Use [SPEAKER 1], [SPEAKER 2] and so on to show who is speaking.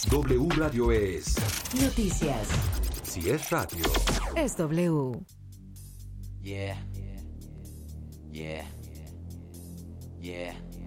[SPEAKER 1] W Radio es
[SPEAKER 2] Noticias.
[SPEAKER 1] Si es radio.
[SPEAKER 2] Es W.
[SPEAKER 3] Yeah. Yeah. Yeah.